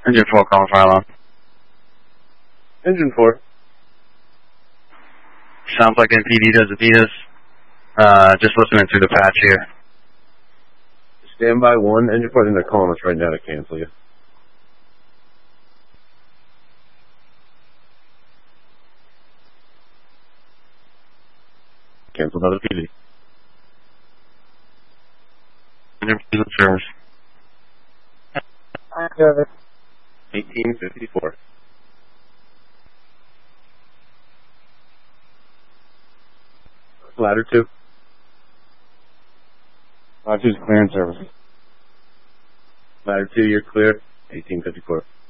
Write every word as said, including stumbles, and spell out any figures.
Engine four, calling fire alarm. Engine four. Sounds like M P D does beat us. Uh, just listening through the patch here. Stand by one. Engine four, I think they're calling us right now to cancel you. Cancel another P D. Engine four service. Service. eighteen fifty-four. Ladder two. Ladder two's clearance service. Ladder two, you're clear. eighteen fifty-four.